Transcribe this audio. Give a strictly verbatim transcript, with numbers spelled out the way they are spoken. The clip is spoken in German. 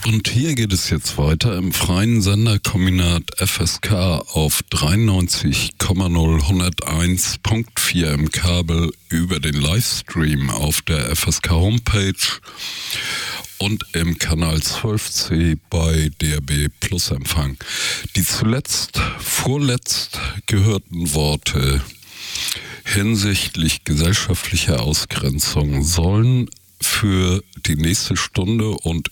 Und hier geht es jetzt weiter im freien Senderkombinat F S K auf dreiundneunzig Komma null hunderteins Komma vier im Kabel über den Livestream auf der F S K Homepage und im Kanal zwölf C bei D A B Plus Empfang. Die zuletzt, vorletzt gehörten Worte hinsichtlich gesellschaftlicher Ausgrenzung sollen für die nächste Stunde und